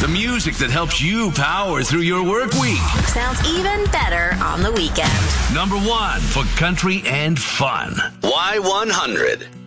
The music that helps you power through your work week. Sounds even better on the weekend. Number 1 for country and fun. Y100.